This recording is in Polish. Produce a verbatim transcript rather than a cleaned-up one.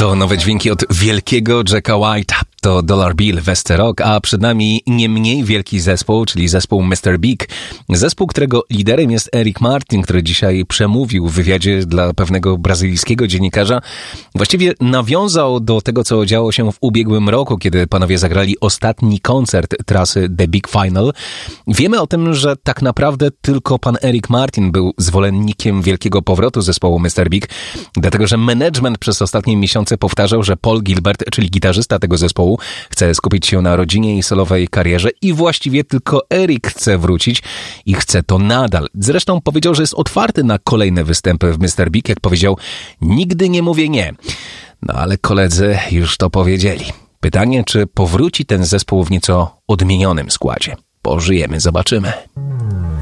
To nowe dźwięki od wielkiego Jacka White'a. To Dollar Bill, Wester Rock, a przed nami nie mniej wielki zespół, czyli zespół mister Big. Zespół, którego liderem jest Eric Martin, który dzisiaj przemówił w wywiadzie dla pewnego brazylijskiego dziennikarza. Właściwie nawiązał do tego, co działo się w ubiegłym roku, kiedy panowie zagrali ostatni koncert trasy The Big Final. Wiemy o tym, że tak naprawdę tylko pan Eric Martin był zwolennikiem wielkiego powrotu zespołu mister Big, dlatego że management przez ostatnie miesiące powtarzał, że Paul Gilbert, czyli gitarzysta tego zespołu, chce skupić się na rodzinie i solowej karierze i właściwie tylko Eric chce wrócić i chce to nadal. Zresztą powiedział, że jest otwarty na kolejne występy w mister Big, jak powiedział, nigdy nie mówię nie. No ale koledzy już to powiedzieli. Pytanie, czy powróci ten zespół w nieco odmienionym składzie? Pożyjemy, zobaczymy.